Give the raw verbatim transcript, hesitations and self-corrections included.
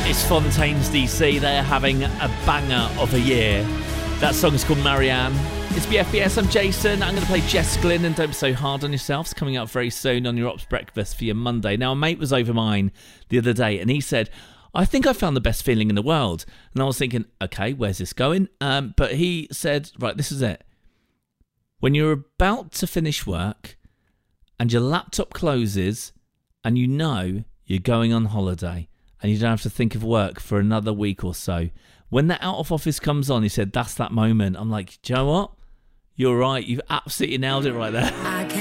It's Fontaines D C. They're having a banger of a year. That song is called Marianne. It's B F B S. I'm Jason. I'm going to play Jess Glynn and Don't Be So Hard on Yourself. It's coming up very soon on your Ops Breakfast for your Monday. Now, a mate was over mine the other day and he said, I think I found the best feeling in the world. And I was thinking, okay, where's this going? Um, but he said, right, this is it. When you're about to finish work and your laptop closes and you know you're going on holiday and you don't have to think of work for another week or so. When the out of office comes on, he said, that's that moment. I'm like, do you know what? You're right. You've absolutely nailed it right there.